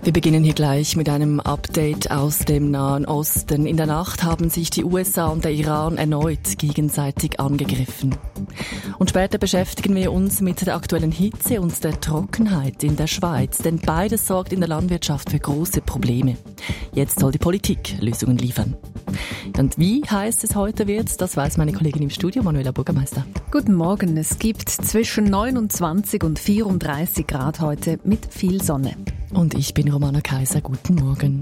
Wir beginnen hier gleich mit einem Update aus dem Nahen Osten. In der Nacht haben sich die USA und der Iran erneut gegenseitig angegriffen. Und später beschäftigen wir uns mit der aktuellen Hitze und der Trockenheit in der Schweiz, denn beides sorgt in der Landwirtschaft für große Probleme. Jetzt soll die Politik Lösungen liefern. Und wie heiß es heute wird, das weiß meine Kollegin im Studio, Manuela Bürgermeister. Guten Morgen. Es gibt zwischen 29 und 34 Grad heute mit viel Sonne. Und ich bin Romana Kaiser. Guten Morgen.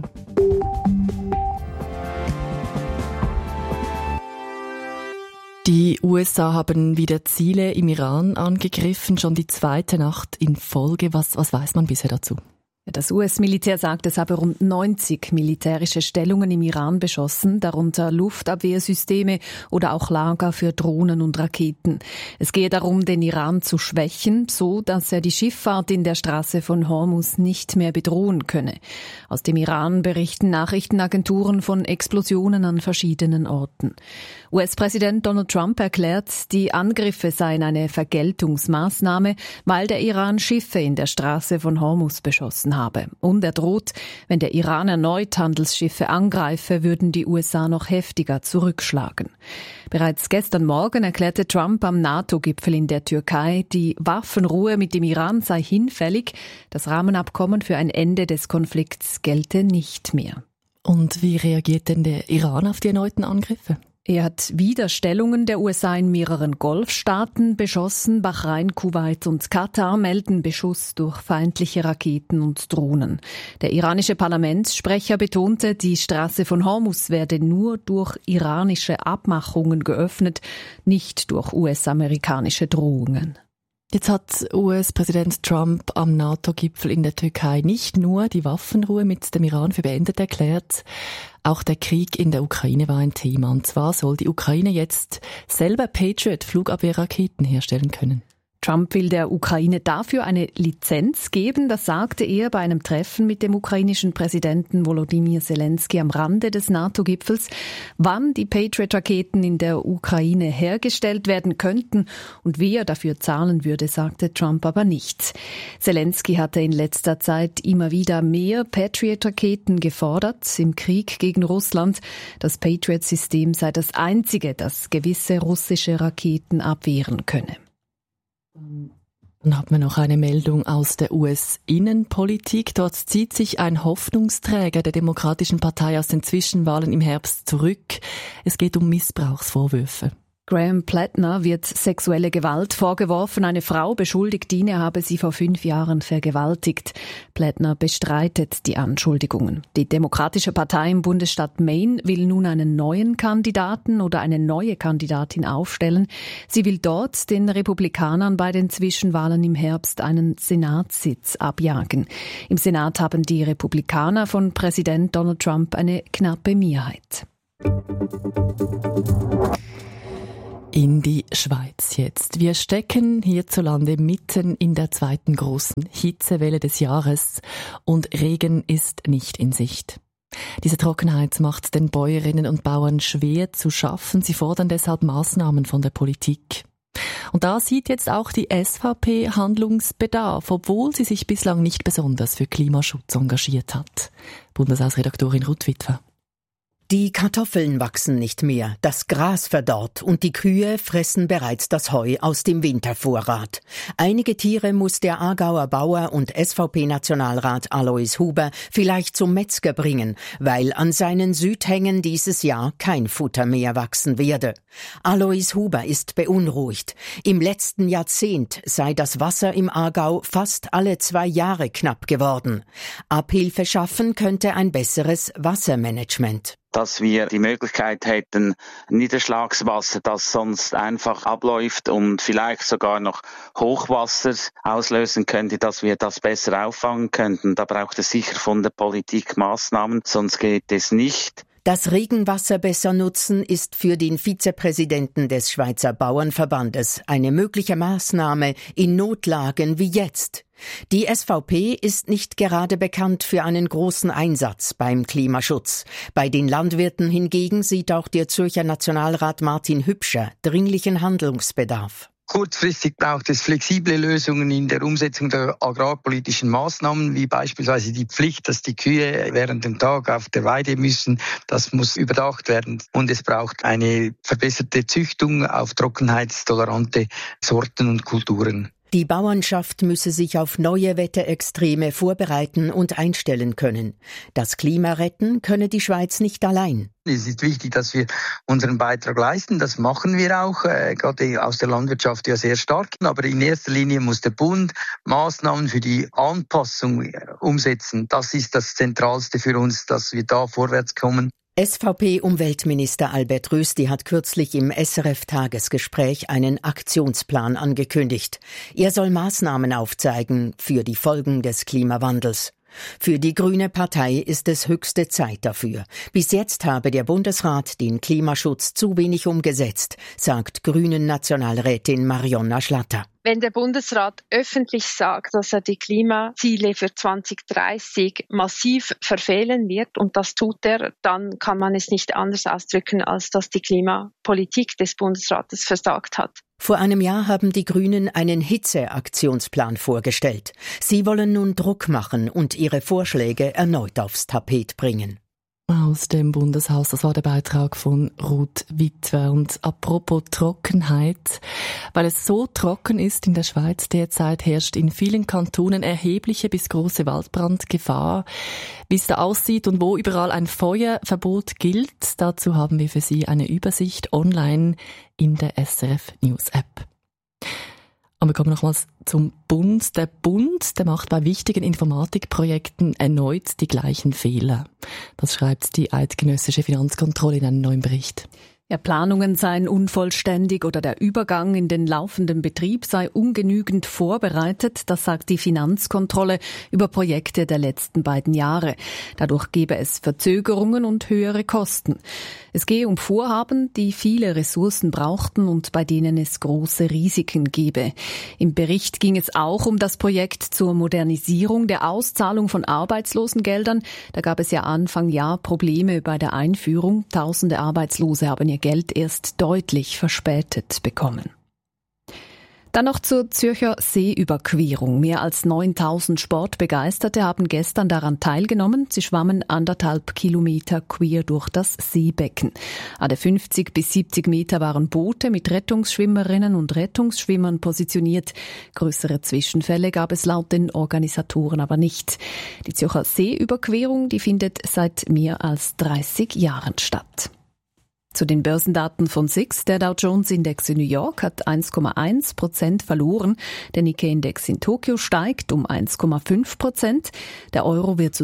Die USA haben wieder Ziele im Iran angegriffen, schon die zweite Nacht in Folge. Was weiß man bisher dazu? Das US-Militär sagt, es habe rund 90 militärische Stellungen im Iran beschossen, darunter Luftabwehrsysteme oder auch Lager für Drohnen und Raketen. Es gehe darum, den Iran zu schwächen, so dass er die Schifffahrt in der Straße von Hormuz nicht mehr bedrohen könne. Aus dem Iran berichten Nachrichtenagenturen von Explosionen an verschiedenen Orten. US-Präsident Donald Trump erklärt, die Angriffe seien eine Vergeltungsmaßnahme, weil der Iran Schiffe in der Straße von Hormuz beschossen habe. Und er droht, wenn der Iran erneut Handelsschiffe angreife, würden die USA noch heftiger zurückschlagen. Bereits gestern Morgen erklärte Trump am NATO-Gipfel in der Türkei, die Waffenruhe mit dem Iran sei hinfällig. Das Rahmenabkommen für ein Ende des Konflikts gelte nicht mehr. Und wie reagiert denn der Iran auf die erneuten Angriffe? Er hat wieder Stellungen der USA in mehreren Golfstaaten beschossen. Bahrain, Kuwait und Katar melden Beschuss durch feindliche Raketen und Drohnen. Der iranische Parlamentssprecher betonte, die Straße von Hormuz werde nur durch iranische Abmachungen geöffnet, nicht durch US-amerikanische Drohungen. Jetzt hat US-Präsident Trump am NATO-Gipfel in der Türkei nicht nur die Waffenruhe mit dem Iran für beendet erklärt, auch der Krieg in der Ukraine war ein Thema. Und zwar soll die Ukraine jetzt selber Patriot-Flugabwehrraketen herstellen können. Trump will der Ukraine dafür eine Lizenz geben, das sagte er bei einem Treffen mit dem ukrainischen Präsidenten Volodymyr Zelensky am Rande des NATO-Gipfels. Wann die Patriot-Raketen in der Ukraine hergestellt werden könnten und wer dafür zahlen würde, sagte Trump aber nicht. Zelensky hatte in letzter Zeit immer wieder mehr Patriot-Raketen gefordert im Krieg gegen Russland. Das Patriot-System sei das einzige, das gewisse russische Raketen abwehren könne. Dann hat man noch eine Meldung aus der US-Innenpolitik. Dort zieht sich ein Hoffnungsträger der Demokratischen Partei aus den Zwischenwahlen im Herbst zurück. Es geht um Missbrauchsvorwürfe. Graham Plattner wird sexuelle Gewalt vorgeworfen. Eine Frau beschuldigt ihn, er habe sie vor 5 Jahren vergewaltigt. Plattner bestreitet die Anschuldigungen. Die Demokratische Partei im Bundesstaat Maine will nun einen neuen Kandidaten oder eine neue Kandidatin aufstellen. Sie will dort den Republikanern bei den Zwischenwahlen im Herbst einen Senatssitz abjagen. Im Senat haben die Republikaner von Präsident Donald Trump eine knappe Mehrheit. In die Schweiz jetzt. Wir stecken hierzulande mitten in der zweiten großen Hitzewelle des Jahres und Regen ist nicht in Sicht. Diese Trockenheit macht den Bäuerinnen und Bauern schwer zu schaffen. Sie fordern deshalb Maßnahmen von der Politik. Und da sieht jetzt auch die SVP Handlungsbedarf, obwohl sie sich bislang nicht besonders für Klimaschutz engagiert hat. Bundeshausredaktorin Ruth Witwer. Die Kartoffeln wachsen nicht mehr, das Gras verdorrt und die Kühe fressen bereits das Heu aus dem Wintervorrat. Einige Tiere muss der Aargauer Bauer und SVP-Nationalrat Alois Huber vielleicht zum Metzger bringen, weil an seinen Südhängen dieses Jahr kein Futter mehr wachsen werde. Alois Huber ist beunruhigt. Im letzten Jahrzehnt sei das Wasser im Aargau fast alle 2 Jahre knapp geworden. Abhilfe schaffen könnte ein besseres Wassermanagement. Dass wir die Möglichkeit hätten, Niederschlagswasser, das sonst einfach abläuft und vielleicht sogar noch Hochwasser auslösen könnte, dass wir das besser auffangen könnten. Da braucht es sicher von der Politik Maßnahmen, sonst geht es nicht. Das Regenwasser besser nutzen ist für den Vizepräsidenten des Schweizer Bauernverbandes eine mögliche Maßnahme in Notlagen wie jetzt. Die SVP ist nicht gerade bekannt für einen großen Einsatz beim Klimaschutz. Bei den Landwirten hingegen sieht auch der Zürcher Nationalrat Martin Hübscher dringlichen Handlungsbedarf. Kurzfristig braucht es flexible Lösungen in der Umsetzung der agrarpolitischen Maßnahmen, wie beispielsweise die Pflicht, dass die Kühe während dem Tag auf der Weide müssen. Das muss überdacht werden. Und es braucht eine verbesserte Züchtung auf trockenheitstolerante Sorten und Kulturen. Die Bauernschaft müsse sich auf neue Wetterextreme vorbereiten und einstellen können. Das Klima retten könne die Schweiz nicht allein. Es ist wichtig, dass wir unseren Beitrag leisten. Das machen wir auch, gerade aus der Landwirtschaft ja sehr stark. Aber in erster Linie muss der Bund Maßnahmen für die Anpassung umsetzen. Das ist das Zentralste für uns, dass wir da vorwärts kommen. SVP-Umweltminister Albert Rösti hat kürzlich im SRF-Tagesgespräch einen Aktionsplan angekündigt. Er soll Maßnahmen aufzeigen für die Folgen des Klimawandels. Für die Grüne Partei ist es höchste Zeit dafür. Bis jetzt habe der Bundesrat den Klimaschutz zu wenig umgesetzt, sagt Grünen-Nationalrätin Marionna Schlatter. Wenn der Bundesrat öffentlich sagt, dass er die Klimaziele für 2030 massiv verfehlen wird, und das tut er, dann kann man es nicht anders ausdrücken, als dass die Klimapolitik des Bundesrates versagt hat. Vor einem Jahr haben die Grünen einen Hitzeaktionsplan vorgestellt. Sie wollen nun Druck machen und ihre Vorschläge erneut aufs Tapet bringen. Aus dem Bundeshaus, das war der Beitrag von Ruth Witwer. Und apropos Trockenheit, weil es so trocken ist in der Schweiz derzeit, herrscht in vielen Kantonen erhebliche bis große Waldbrandgefahr. Wie es da aussieht und wo überall ein Feuerverbot gilt, dazu haben wir für Sie eine Übersicht online in der SRF News App. Aber wir kommen nochmals zum Bund. Der Bund, der macht bei wichtigen Informatikprojekten erneut die gleichen Fehler. Das schreibt die Eidgenössische Finanzkontrolle in einem neuen Bericht. Ja, Planungen seien unvollständig oder der Übergang in den laufenden Betrieb sei ungenügend vorbereitet, das sagt die Finanzkontrolle über Projekte der letzten beiden Jahre. Dadurch gebe es Verzögerungen und höhere Kosten. Es gehe um Vorhaben, die viele Ressourcen brauchten und bei denen es große Risiken gebe. Im Bericht ging es auch um das Projekt zur Modernisierung der Auszahlung von Arbeitslosengeldern. Da gab es ja Anfang Jahr Probleme bei der Einführung. Tausende Arbeitslose haben ihr Geld erst deutlich verspätet bekommen. Dann noch zur Zürcher Seeüberquerung. Mehr als 9.000 Sportbegeisterte haben gestern daran teilgenommen. Sie schwammen 1,5 Kilometer quer durch das Seebecken. Alle 50 bis 70 Meter waren Boote mit Rettungsschwimmerinnen und Rettungsschwimmern positioniert. Größere Zwischenfälle gab es laut den Organisatoren aber nicht. Die Zürcher Seeüberquerung, die findet seit mehr als 30 Jahren statt. Zu den Börsendaten von SIX. Der Dow Jones Index in New York hat 1,1% verloren. Der Nikkei-Index in Tokio steigt um 1,5%. Der Euro wird zu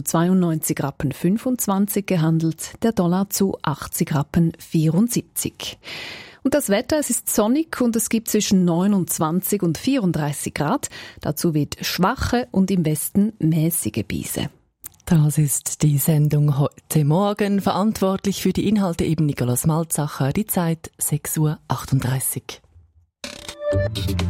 92,25 Rappen gehandelt. Der Dollar zu 80,74 Rappen. Und das Wetter, es ist sonnig und es gibt zwischen 29 und 34 Grad. Dazu weht schwache und im Westen mäßige Brise. Das ist die Sendung heute Morgen. Verantwortlich für die Inhalte eben Nikolaus Malzacher. Die Zeit 6:38 Uhr.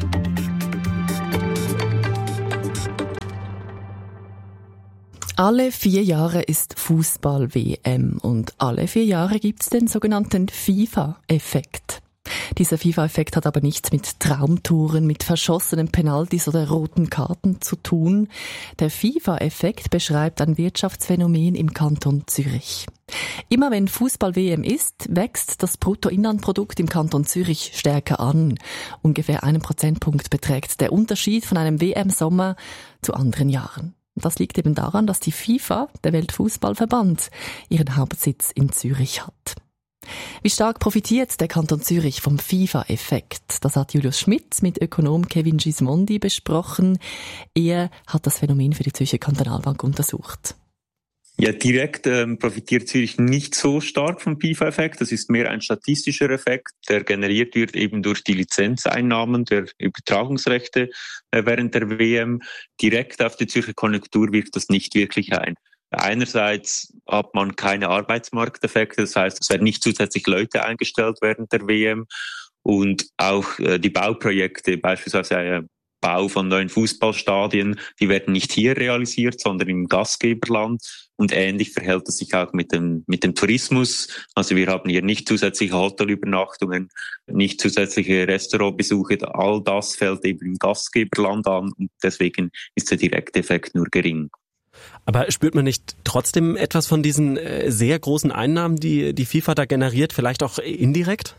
Alle 4 Jahre ist Fußball-WM und alle 4 Jahre gibt's den sogenannten FIFA-Effekt. Dieser FIFA-Effekt hat aber nichts mit Traumtouren, mit verschossenen Penaltys oder roten Karten zu tun. Der FIFA-Effekt beschreibt ein Wirtschaftsphänomen im Kanton Zürich. Immer wenn Fußball-WM ist, wächst das Bruttoinlandprodukt im Kanton Zürich stärker an. Ungefähr 1 Prozentpunkt beträgt der Unterschied von einem WM-Sommer zu anderen Jahren. Das liegt eben daran, dass die FIFA, der Weltfußballverband, ihren Hauptsitz in Zürich hat. Wie stark profitiert der Kanton Zürich vom FIFA-Effekt? Das hat Julius Schmidt mit Ökonom Kevin Gismondi besprochen. Er hat das Phänomen für die Zürcher Kantonalbank untersucht. Ja, direkt profitiert Zürich nicht so stark vom FIFA-Effekt. Das ist mehr ein statistischer Effekt, der generiert wird eben durch die Lizenzeinnahmen der Übertragungsrechte während der WM. Direkt auf die Zürcher Konjunktur wirkt das nicht wirklich ein. Einerseits hat man keine Arbeitsmarkteffekte, das heißt, es werden nicht zusätzlich Leute eingestellt während der WM und auch die Bauprojekte, beispielsweise Bau von neuen Fußballstadien, die werden nicht hier realisiert, sondern im Gastgeberland. Und ähnlich verhält es sich auch mit dem Tourismus. Also wir haben hier nicht zusätzliche Hotelübernachtungen, nicht zusätzliche Restaurantbesuche. All das fällt eben im Gastgeberland an und deswegen ist der direkte Effekt nur gering. Aber spürt man nicht trotzdem etwas von diesen sehr großen Einnahmen, die die FIFA da generiert, vielleicht auch indirekt?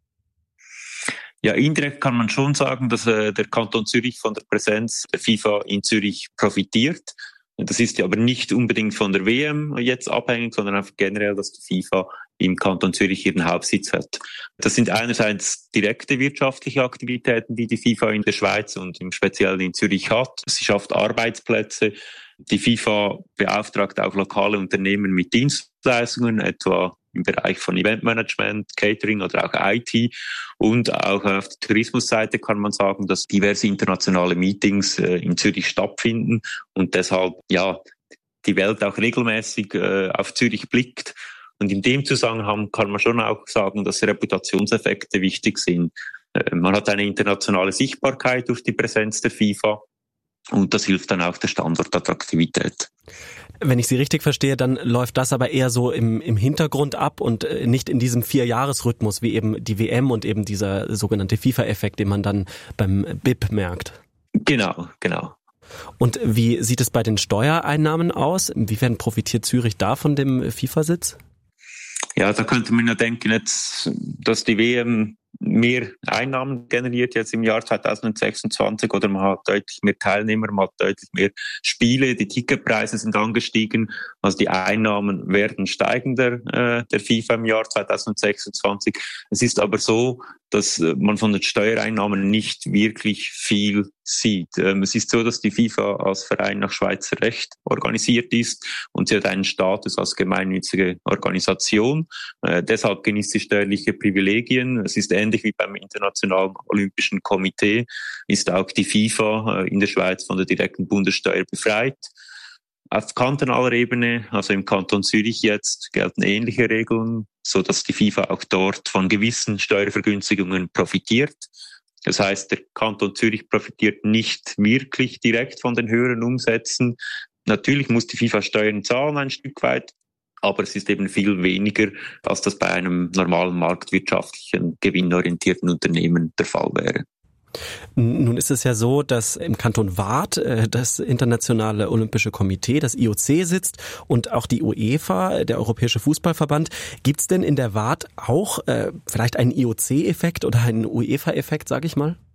Ja, indirekt kann man schon sagen, dass der Kanton Zürich von der Präsenz der FIFA in Zürich profitiert. Das ist ja aber nicht unbedingt von der WM jetzt abhängig, sondern einfach generell, dass die FIFA im Kanton Zürich ihren Hauptsitz hat. Das sind einerseits direkte wirtschaftliche Aktivitäten, die die FIFA in der Schweiz und im Speziellen in Zürich hat. Sie schafft Arbeitsplätze. Die FIFA beauftragt auch lokale Unternehmen mit Dienstleistungen, etwa im Bereich von Eventmanagement, Catering oder auch IT. Und auch auf der Tourismusseite kann man sagen, dass diverse internationale Meetings in Zürich stattfinden und deshalb die Welt auch regelmäßig auf Zürich blickt. Und in dem Zusammenhang kann man schon auch sagen, dass Reputationseffekte wichtig sind. Man hat eine internationale Sichtbarkeit durch die Präsenz der FIFA. Und das hilft dann auch der Standortattraktivität. Wenn ich Sie richtig verstehe, dann läuft das aber eher so im Hintergrund ab und nicht in diesem 4-Jahres-Rhythmus wie eben die WM und eben dieser sogenannte FIFA-Effekt, den man dann beim BIP merkt. Genau. Und wie sieht es bei den Steuereinnahmen aus? Inwiefern profitiert Zürich da von dem FIFA-Sitz? Ja, da könnte man ja denken, jetzt, dass die WM mehr Einnahmen generiert jetzt im Jahr 2026 oder man hat deutlich mehr Teilnehmer, man hat deutlich mehr Spiele, die Ticketpreise sind angestiegen, also die Einnahmen werden steigen der FIFA im Jahr 2026. Es ist aber so, dass man von den Steuereinnahmen nicht wirklich viel sieht. Es ist so, dass die FIFA als Verein nach Schweizer Recht organisiert ist und sie hat einen Status als gemeinnützige Organisation. Deshalb genießt sie steuerliche Privilegien. Es ist ähnlich wie beim Internationalen Olympischen Komitee, ist auch die FIFA in der Schweiz von der direkten Bundessteuer befreit. Auf kantonaler Ebene, also im Kanton Zürich jetzt, gelten ähnliche Regeln, so dass die FIFA auch dort von gewissen Steuervergünstigungen profitiert. Das heißt, der Kanton Zürich profitiert nicht wirklich direkt von den höheren Umsätzen. Natürlich muss die FIFA Steuern zahlen ein Stück weit, aber es ist eben viel weniger, als das bei einem normalen marktwirtschaftlichen, gewinnorientierten Unternehmen der Fall wäre. Nun ist es ja so, dass im Kanton Waadt das Internationale Olympische Komitee, das IOC, sitzt und auch die UEFA, der Europäische Fußballverband. Gibt es denn in der Waadt auch vielleicht einen IOC-Effekt oder einen UEFA-Effekt, sage ich mal?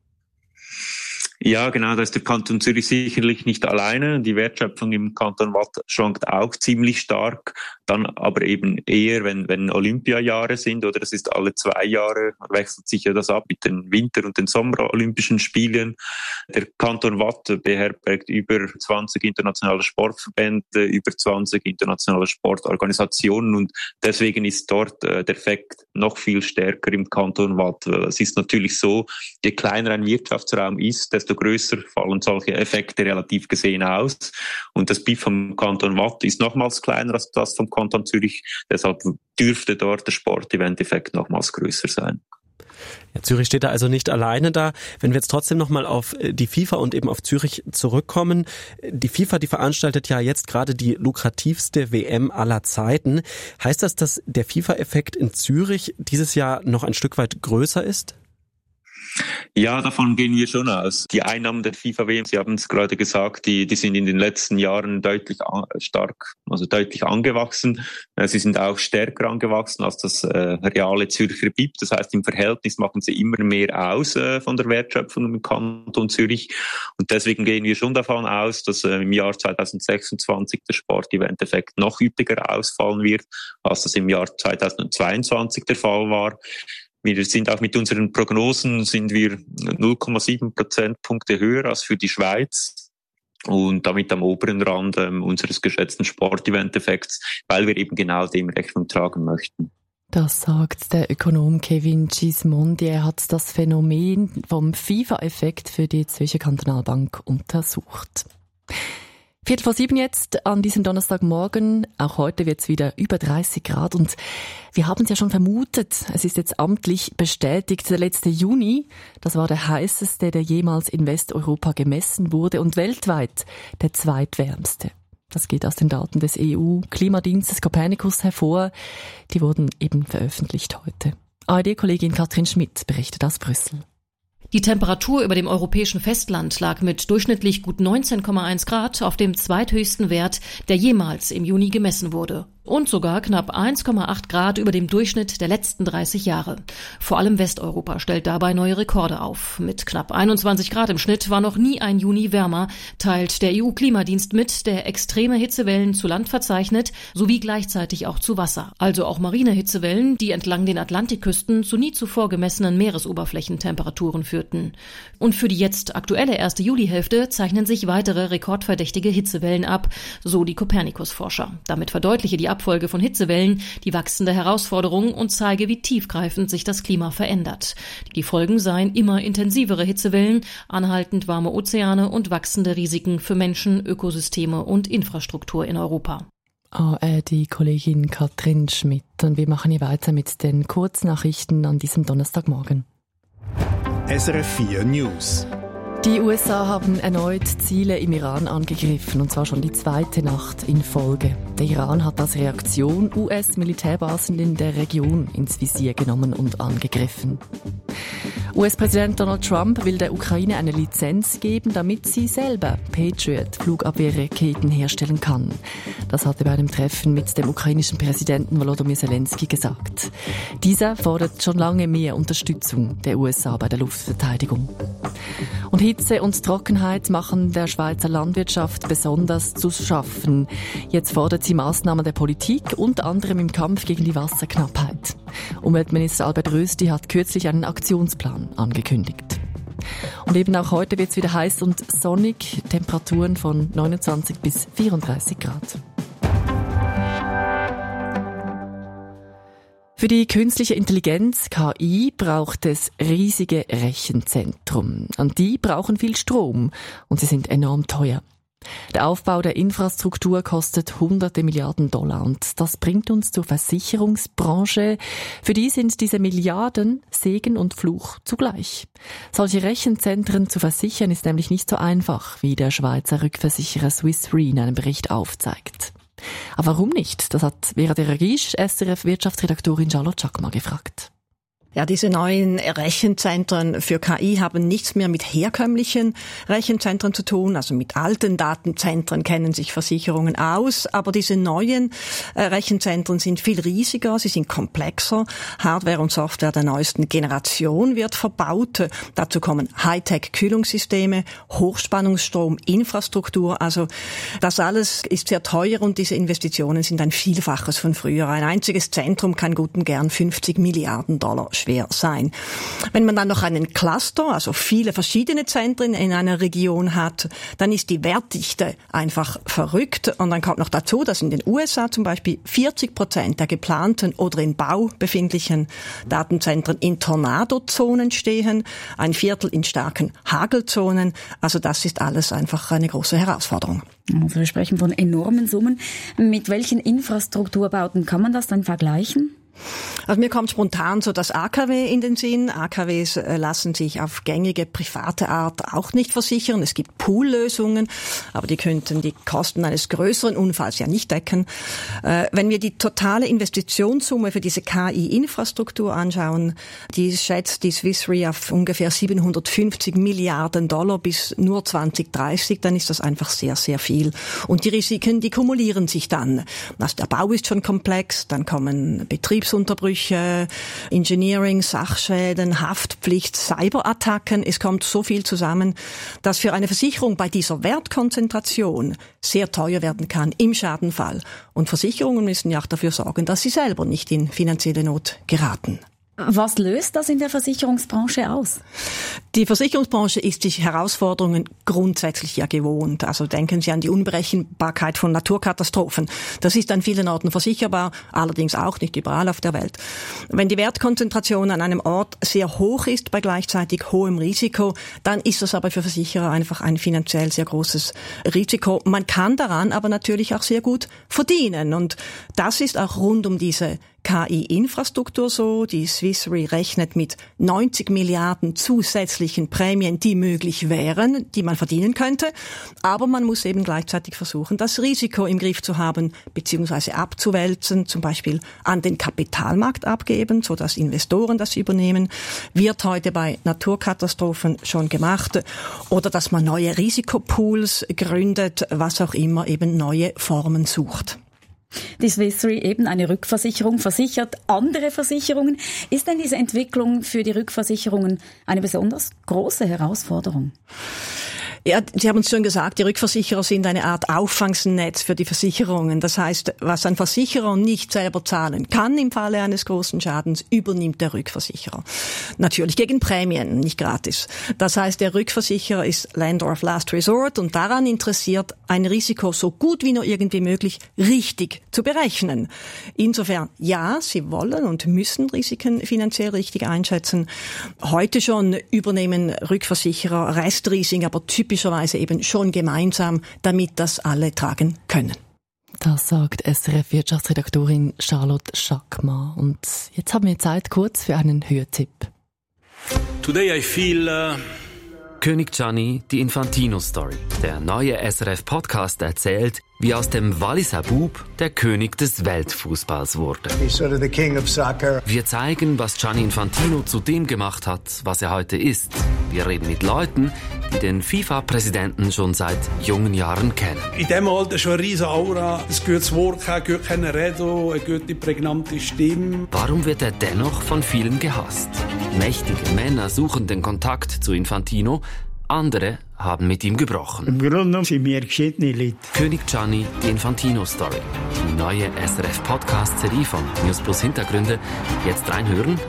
Ja, genau, da ist der Kanton Zürich sicherlich nicht alleine. Die Wertschöpfung im Kanton Waadt schwankt auch ziemlich stark, dann aber eben eher, wenn Olympiajahre sind oder es ist alle 2 Jahre, wechselt sich ja das ab mit den Winter- und den Sommer-Olympischen Spielen. Der Kanton Waadt beherbergt über 20 internationale Sportverbände, über 20 internationale Sportorganisationen und deswegen ist dort der Effekt noch viel stärker im Kanton Waadt. Es ist natürlich so, je kleiner ein Wirtschaftsraum ist, desto größer fallen solche Effekte relativ gesehen aus. Und das BIP vom Kanton Waadt ist nochmals kleiner als das vom Kanton Zürich. Deshalb dürfte dort der Sportevent-Effekt nochmals größer sein. Ja, Zürich steht da also nicht alleine da. Wenn wir jetzt trotzdem nochmal auf die FIFA und eben auf Zürich zurückkommen. Die FIFA, die veranstaltet ja jetzt gerade die lukrativste WM aller Zeiten. Heißt das, dass der FIFA-Effekt in Zürich dieses Jahr noch ein Stück weit größer ist? Ja, davon gehen wir schon aus. Die Einnahmen der FIFA-WM, Sie haben es gerade gesagt, die sind in den letzten Jahren deutlich angewachsen. Sie sind auch stärker angewachsen als das reale Zürcher BIP. Das heißt, im Verhältnis machen sie immer mehr aus von der Wertschöpfung im Kanton Zürich. Und deswegen gehen wir schon davon aus, dass im Jahr 2026 der Sportevent-Effekt noch üppiger ausfallen wird, als das im Jahr 2022 der Fall war. Wir sind auch mit unseren Prognosen 0,7 Prozentpunkte höher als für die Schweiz und damit am oberen Rand unseres geschätzten Sportevent-Effekts, weil wir eben genau dem Rechnung tragen möchten. Das sagt der Ökonom Kevin Gismondi. Er hat das Phänomen vom FIFA-Effekt für die Zürcher Kantonalbank untersucht. 7:15 jetzt an diesem Donnerstagmorgen. Auch heute wird es wieder über 30 Grad und wir haben es ja schon vermutet. Es ist jetzt amtlich bestätigt. Der letzte Juni, das war der heißeste, der jemals in Westeuropa gemessen wurde und weltweit der zweitwärmste. Das geht aus den Daten des EU-Klimadienstes Copernicus hervor. Die wurden eben veröffentlicht heute. ARD-Kollegin Katrin Schmidt berichtet aus Brüssel. Die Temperatur über dem europäischen Festland lag mit durchschnittlich gut 19,1 Grad auf dem zweithöchsten Wert, der jemals im Juni gemessen wurde. Und sogar knapp 1,8 Grad über dem Durchschnitt der letzten 30 Jahre. Vor allem Westeuropa stellt dabei neue Rekorde auf. Mit knapp 21 Grad im Schnitt war noch nie ein Juni wärmer, teilt der EU-Klimadienst mit, der extreme Hitzewellen zu Land verzeichnet, sowie gleichzeitig auch zu Wasser. Also auch marine Hitzewellen, die entlang den Atlantikküsten zu nie zuvor gemessenen Meeresoberflächentemperaturen führten. Und für die jetzt aktuelle erste Julihälfte zeichnen sich weitere rekordverdächtige Hitzewellen ab, so die Copernicus-Forscher. Damit verdeutliche die Abfolge von Hitzewellen die wachsende Herausforderung und zeige, wie tiefgreifend sich das Klima verändert. Die Folgen seien immer intensivere Hitzewellen, anhaltend warme Ozeane und wachsende Risiken für Menschen, Ökosysteme und Infrastruktur in Europa. Die Kollegin Katrin Schmidt. Und wir machen hier weiter mit den Kurznachrichten an diesem Donnerstagmorgen. SRF 4 News. Die USA haben erneut Ziele im Iran angegriffen, und zwar schon die zweite Nacht in Folge. Der Iran hat als Reaktion US-Militärbasen in der Region ins Visier genommen und angegriffen. US-Präsident Donald Trump will der Ukraine eine Lizenz geben, damit sie selber Patriot-Flugabwehrraketen herstellen kann. Das hat er bei einem Treffen mit dem ukrainischen Präsidenten Volodymyr Zelensky gesagt. Dieser fordert schon lange mehr Unterstützung der USA bei der Luftverteidigung. Und Hitze und Trockenheit machen der Schweizer Landwirtschaft besonders zu schaffen. Jetzt fordert sie Maßnahmen der Politik, unter anderem im Kampf gegen die Wasserknappheit. Umweltminister Albert Rösti hat kürzlich einen Aktionsplan angekündigt. Und eben auch heute wird es wieder heiß und sonnig, Temperaturen von 29 bis 34 Grad. Für die künstliche Intelligenz, KI, braucht es riesige Rechenzentren. Und die brauchen viel Strom und sie sind enorm teuer. Der Aufbau der Infrastruktur kostet hunderte Milliarden $. Und das bringt uns zur Versicherungsbranche. Für die sind diese Milliarden Segen und Fluch zugleich. Solche Rechenzentren zu versichern ist nämlich nicht so einfach, wie der Schweizer Rückversicherer Swiss Re in einem Bericht aufzeigt. Aber warum nicht? Das hat Vera de Ragisch, SRF-Wirtschaftsredaktorin Charlotte Chakma gefragt. Ja, diese neuen Rechenzentren für KI haben nichts mehr mit herkömmlichen Rechenzentren zu tun. Also mit alten Datenzentren kennen sich Versicherungen aus. Aber diese neuen Rechenzentren sind viel riesiger, sie sind komplexer. Hardware und Software der neuesten Generation wird verbaut. Dazu kommen Hightech-Kühlungssysteme, Hochspannungsstrom, Infrastruktur. Also das alles ist sehr teuer und diese Investitionen sind ein Vielfaches von früher. Ein einziges Zentrum kann gut und gern $50 Milliarden schwer sein. Wenn man dann noch einen Cluster, also viele verschiedene Zentren in einer Region hat, dann ist die Wertdichte einfach verrückt. Und dann kommt noch dazu, dass in den USA zum Beispiel 40% der geplanten oder in Bau befindlichen Datenzentren in Tornadozonen stehen, ein Viertel in starken Hagelzonen. Also das ist alles einfach eine große Herausforderung. Also wir sprechen von enormen Summen. Mit welchen Infrastrukturbauten kann man das dann vergleichen? Also mir kommt spontan so das AKW in den Sinn. AKWs lassen sich auf gängige private Art auch nicht versichern. Es gibt Poollösungen, aber die könnten die Kosten eines größeren Unfalls ja nicht decken. Wenn wir die totale Investitionssumme für diese KI-Infrastruktur anschauen, die schätzt die Swiss Re auf ungefähr $750 Milliarden bis nur 2030, dann ist das einfach sehr, sehr viel. Und die Risiken, die kumulieren sich dann. Also der Bau ist schon komplex, dann kommen Betriebsunterbrüche, Engineering, Sachschäden, Haftpflicht, Cyberattacken. Es kommt so viel zusammen, dass für eine Versicherung bei dieser Wertkonzentration sehr teuer werden kann im Schadenfall. Und Versicherungen müssen ja auch dafür sorgen, dass sie selber nicht in finanzielle Not geraten. Was löst das in der Versicherungsbranche aus? Die Versicherungsbranche ist sich Herausforderungen grundsätzlich ja gewohnt. Also denken Sie an die Unberechenbarkeit von Naturkatastrophen. Das ist an vielen Orten versicherbar, allerdings auch nicht überall auf der Welt. Wenn die Wertkonzentration an einem Ort sehr hoch ist bei gleichzeitig hohem Risiko, dann ist das aber für Versicherer einfach ein finanziell sehr großes Risiko. Man kann daran aber natürlich auch sehr gut verdienen. Und das ist auch rund um diese KI-Infrastruktur so. Die Swiss Re rechnet mit 90 Milliarden zusätzlichen Prämien, die möglich wären, die man verdienen könnte. Aber man muss eben gleichzeitig versuchen, das Risiko im Griff zu haben, beziehungsweise abzuwälzen, zum Beispiel an den Kapitalmarkt abgeben, sodass Investoren das übernehmen. Wird heute bei Naturkatastrophen schon gemacht. Oder dass man neue Risikopools gründet, was auch immer, eben neue Formen sucht. Die Swiss Re, eben eine Rückversicherung, versichert andere Versicherungen. Ist denn diese Entwicklung für die Rückversicherungen eine besonders große Herausforderung? Ja, Sie haben es schon gesagt, die Rückversicherer sind eine Art Auffangsnetz für die Versicherungen. Das heißt, was ein Versicherer nicht selber zahlen kann im Falle eines großen Schadens, übernimmt der Rückversicherer. Natürlich gegen Prämien, nicht gratis. Das heißt, der Rückversicherer ist Lender of Last Resort und daran interessiert, ein Risiko so gut wie nur irgendwie möglich richtig zu berechnen. Insofern, ja, sie wollen und müssen Risiken finanziell richtig einschätzen. Heute schon übernehmen Rückversicherer Restrisiken, aber typischerweise eben schon gemeinsam, damit das alle tragen können. Das sagt SRF-Wirtschaftsredaktorin Charlotte Schackmann. Und jetzt haben wir Zeit kurz für einen Hörtipp. Today I feel König Gianni, die Infantino-Story. Der neue SRF-Podcast erzählt, wie aus dem Walliser Bub der König des Weltfußballs wurde. He's sort of the king of soccer. Wir zeigen, was Gianni Infantino zu dem gemacht hat, was er heute ist. Wir reden mit Leuten, die den FIFA-Präsidenten schon seit jungen Jahren kennen. In diesem Alter schon eine riesige Aura, ein gutes Wort, ein gutes Reden, eine gute, prägnante Stimme. Warum wird er dennoch von vielen gehasst? Mächtige Männer suchen den Kontakt zu Infantino, andere haben mit ihm gebrochen. Im Grunde genommen sind wir geschiedene Leute. König Gianni, die Infantino-Story. Die neue SRF-Podcast-Serie von News Plus Hintergründe. Jetzt reinhören,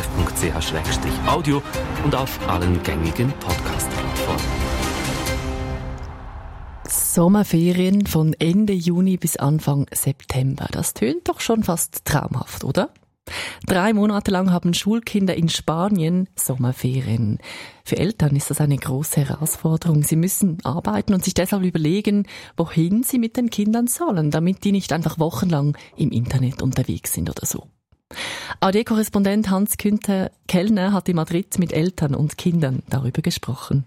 srf.ch/audio und auf allen gängigen Podcast-Plattformen. Sommerferien von Ende Juni bis Anfang September. Das tönt doch schon fast traumhaft, oder? 3 Monate lang haben Schulkinder in Spanien Sommerferien. Für Eltern ist das eine große Herausforderung. Sie müssen arbeiten und sich deshalb überlegen, wohin sie mit den Kindern sollen, damit die nicht einfach wochenlang im Internet unterwegs sind oder so. ARD-Korrespondent Hans-Günther Kellner hat in Madrid mit Eltern und Kindern darüber gesprochen.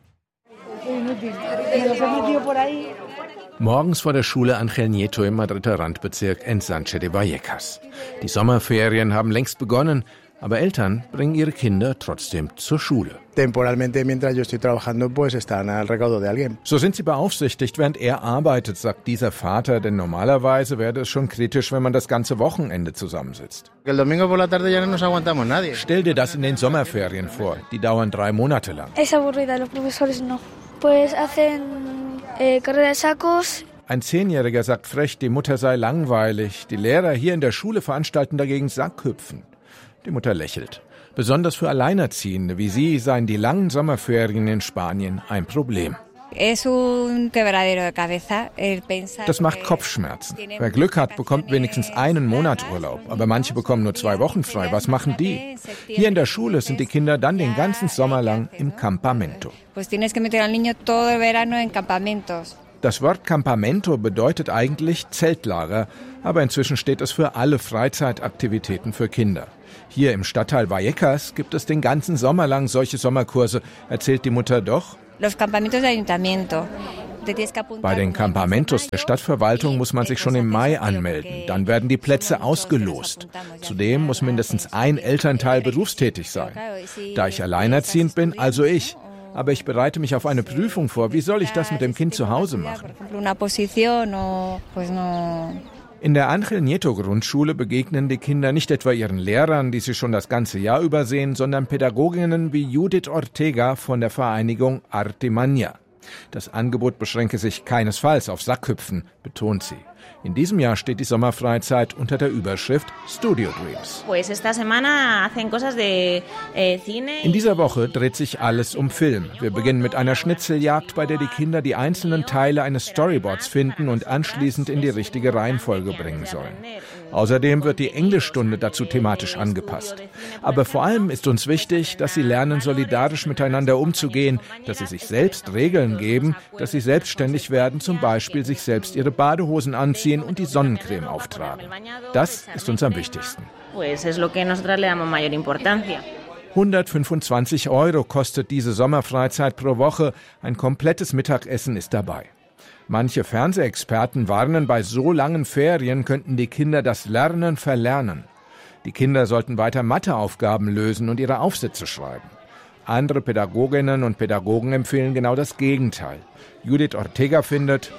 Morgens vor der Schule Ángel Nieto im Madrider Randbezirk Ensanche de Vallecas. Die Sommerferien haben längst begonnen, aber Eltern bringen ihre Kinder trotzdem zur Schule. Temporalmente, mientras yo estoy trabajando, pues están al recaudo de alguien. So sind sie beaufsichtigt, während er arbeitet, sagt dieser Vater, denn normalerweise wäre es schon kritisch, wenn man das ganze Wochenende zusammensitzt. El domingo por la tarde ya no nos aguantamos nadie. Stell dir das in den Sommerferien vor, die dauern 3 Monate lang. Es aburrida, los profesores no. Pues hacen carrera de sacos. Ein 10-Jähriger sagt frech, die Mutter sei langweilig. Die Lehrer hier in der Schule veranstalten dagegen Sackhüpfen. Die Mutter lächelt. Besonders für Alleinerziehende wie sie seien die langen Sommerferien in Spanien ein Problem. Das macht Kopfschmerzen. Wer Glück hat, bekommt wenigstens 1 Monat Urlaub. Aber manche bekommen nur 2 Wochen frei. Was machen die? Hier in der Schule sind die Kinder dann den ganzen Sommer lang im Campamento. Das Wort Campamento bedeutet eigentlich Zeltlager, aber inzwischen steht es für alle Freizeitaktivitäten für Kinder. Hier im Stadtteil Vallecas gibt es den ganzen Sommer lang solche Sommerkurse, erzählt die Mutter doch. Bei den Campamentos der Stadtverwaltung muss man sich schon im Mai anmelden. Dann werden die Plätze ausgelost. Zudem muss mindestens ein Elternteil berufstätig sein. Da ich alleinerziehend bin, also ich. Aber ich bereite mich auf eine Prüfung vor. Wie soll ich das mit dem Kind zu Hause machen? In der Ángel Nieto Grundschule begegnen die Kinder nicht etwa ihren Lehrern, die sie schon das ganze Jahr über sehen, sondern Pädagoginnen wie Judith Ortega von der Vereinigung Arte Maña. Das Angebot beschränke sich keinesfalls auf Sackhüpfen, betont sie. In diesem Jahr steht die Sommerfreizeit unter der Überschrift Studio Dreams. In dieser Woche dreht sich alles um Film. Wir beginnen mit einer Schnitzeljagd, bei der die Kinder die einzelnen Teile eines Storyboards finden und anschließend in die richtige Reihenfolge bringen sollen. Außerdem wird die Englischstunde dazu thematisch angepasst. Aber vor allem ist uns wichtig, dass sie lernen, solidarisch miteinander umzugehen, dass sie sich selbst Regeln geben, dass sie selbstständig werden, zum Beispiel sich selbst ihre Badehosen anziehen und die Sonnencreme auftragen. Das ist uns am wichtigsten. 125 € kostet diese Sommerfreizeit pro Woche. Ein komplettes Mittagessen ist dabei. Manche Fernsehexperten warnen, bei so langen Ferien könnten die Kinder das Lernen verlernen. Die Kinder sollten weiter Matheaufgaben lösen und ihre Aufsätze schreiben. Andere Pädagoginnen und Pädagogen empfehlen genau das Gegenteil. Judith Ortega findet,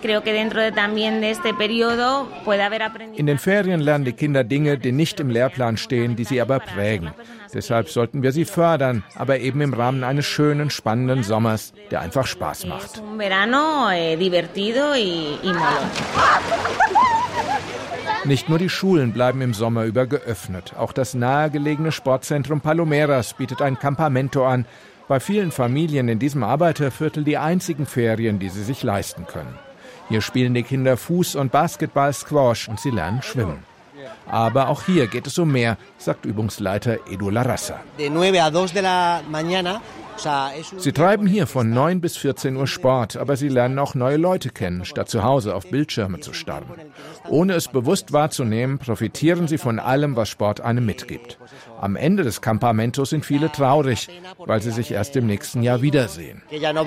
in den Ferien lernen die Kinder Dinge, die nicht im Lehrplan stehen, die sie aber prägen. Deshalb sollten wir sie fördern, aber eben im Rahmen eines schönen, spannenden Sommers, der einfach Spaß macht. Nicht nur die Schulen bleiben im Sommer über geöffnet. Auch das nahegelegene Sportzentrum Palomeras bietet ein Campamento an. Bei vielen Familien in diesem Arbeiterviertel die einzigen Ferien, die sie sich leisten können. Hier spielen die Kinder Fuß- und Basketball, Squash und sie lernen schwimmen. Aber auch hier geht es um mehr, sagt Übungsleiter Edu Larraza. Sie treiben hier von 9 bis 14 Uhr Sport, aber sie lernen auch neue Leute kennen, statt zu Hause auf Bildschirme zu starren. Ohne es bewusst wahrzunehmen, profitieren sie von allem, was Sport einem mitgibt. Am Ende des Campamentos sind viele traurig, weil sie sich erst im nächsten Jahr wiedersehen.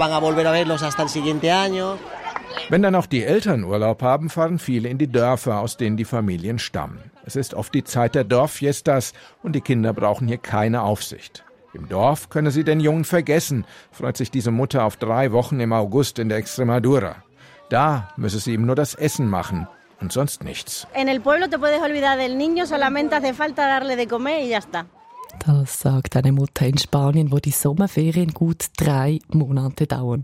Wenn dann auch die Eltern Urlaub haben, fahren viele in die Dörfer, aus denen die Familien stammen. Es ist oft die Zeit der Dorffiestas und die Kinder brauchen hier keine Aufsicht. Im Dorf könne sie den Jungen vergessen, freut sich diese Mutter auf 3 Wochen im August in der Extremadura. Da müsse sie ihm nur das Essen machen und sonst nichts. Das sagt eine Mutter in Spanien, wo die Sommerferien gut 3 Monate dauern.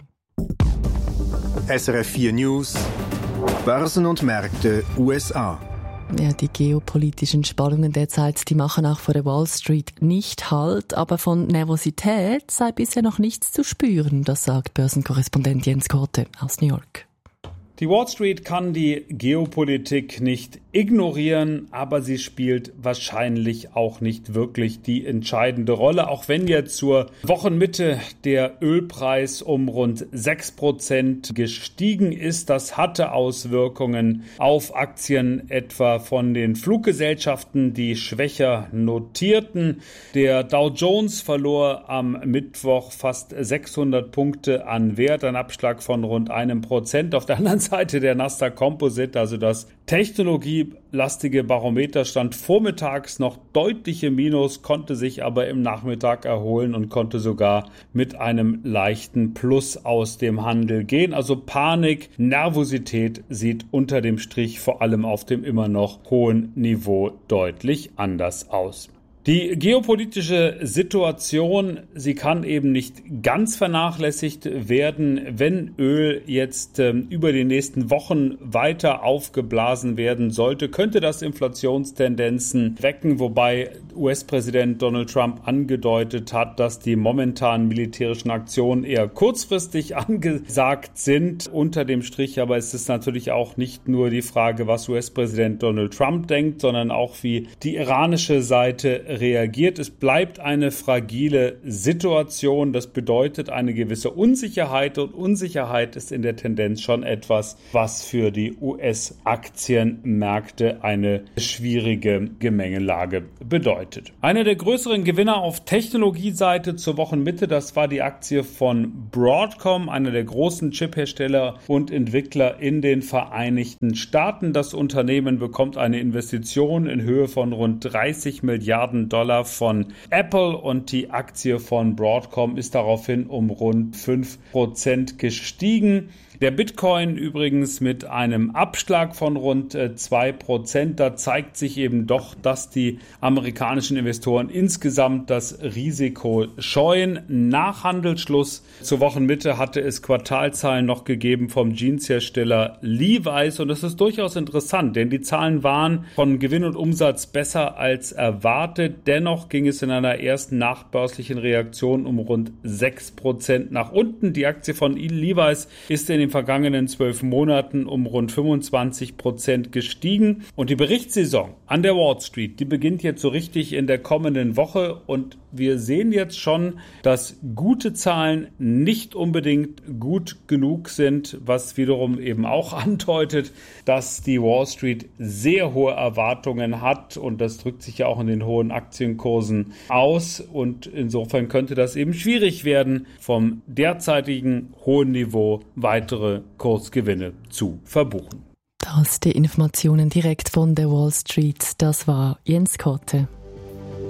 SRF 4 News, Börsen und Märkte USA. Ja, die geopolitischen Spannungen derzeit, die machen auch vor der Wall Street nicht Halt, aber von Nervosität sei bisher noch nichts zu spüren, das sagt Börsenkorrespondent Jens Korte aus New York. Die Wall Street kann die Geopolitik nicht ignorieren, aber sie spielt wahrscheinlich auch nicht wirklich die entscheidende Rolle, auch wenn jetzt zur Wochenmitte der Ölpreis um rund 6% gestiegen ist. Das hatte Auswirkungen auf Aktien etwa von den Fluggesellschaften, die schwächer notierten. Der Dow Jones verlor am Mittwoch fast 600 Punkte an Wert, ein Abschlag von rund 1%. Auf der anderen Seite der Nasdaq Composite, also das technologielastige Barometer, stand vormittags noch deutlich im Minus, konnte sich aber im Nachmittag erholen und konnte sogar mit einem leichten Plus aus dem Handel gehen. Also Panik, Nervosität sieht unter dem Strich vor allem auf dem immer noch hohen Niveau deutlich anders aus. Die geopolitische Situation, sie kann eben nicht ganz vernachlässigt werden, wenn Öl jetzt über die nächsten Wochen weiter aufgeblasen werden sollte, könnte das Inflationstendenzen wecken, wobei US-Präsident Donald Trump angedeutet hat, dass die momentanen militärischen Aktionen eher kurzfristig angesagt sind. Unter dem Strich aber ist es natürlich auch nicht nur die Frage, was US-Präsident Donald Trump denkt, sondern auch wie die iranische Seite reagiert. Es bleibt eine fragile Situation. Das bedeutet eine gewisse Unsicherheit und Unsicherheit ist in der Tendenz schon etwas, was für die US-Aktienmärkte eine schwierige Gemengelage bedeutet. Einer der größeren Gewinner auf Technologieseite zur Wochenmitte, das war die Aktie von Broadcom, einer der großen Chiphersteller und Entwickler in den Vereinigten Staaten. Das Unternehmen bekommt eine Investition in Höhe von rund $30 Milliarden von Apple und die Aktie von Broadcom ist daraufhin um rund 5% gestiegen. Der Bitcoin übrigens mit einem Abschlag von rund 2%. Da zeigt sich eben doch, dass die amerikanischen Investoren insgesamt das Risiko scheuen. Nach Handelsschluss zur Wochenmitte hatte es Quartalzahlen noch gegeben vom Jeanshersteller Levi's. Und das ist durchaus interessant, denn die Zahlen waren von Gewinn und Umsatz besser als erwartet. Dennoch ging es in einer ersten nachbörslichen Reaktion um rund 6% nach unten. Die Aktie von Levi's ist in den vergangenen 12 Monaten um rund 25% gestiegen. Und die Berichtssaison an der Wall Street, die beginnt jetzt so richtig in der kommenden Woche. Und wir sehen jetzt schon, dass gute Zahlen nicht unbedingt gut genug sind, was wiederum eben auch andeutet, dass die Wall Street sehr hohe Erwartungen hat. Und das drückt sich ja auch in den hohen Aktienkursen aus. Und insofern könnte das eben schwierig werden, vom derzeitigen hohen Niveau weitere Kursgewinne zu verbuchen. Das die Informationen direkt von der Wall Street. Das war Jens Kotte.